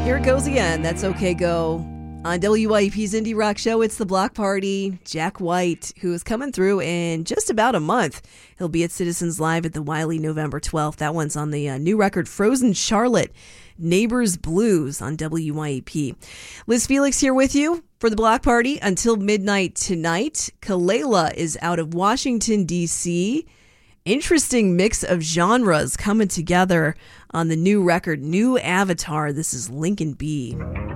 Here it goes again. That's OK Go. On WYEP's Indie Rock Show, it's the Block Party. Jack White, who is coming through in just about a month. He'll be at Citizens Live at the Wiley November 12th. That one's on the new record, Frozen Charlotte, Neighbors Blues on WYEP. Liz Felix here with you for the Block Party until midnight tonight. Kelela is out of Washington, D.C., interesting mix of genres coming together on the new record, New Avatar. This is Lincoln B.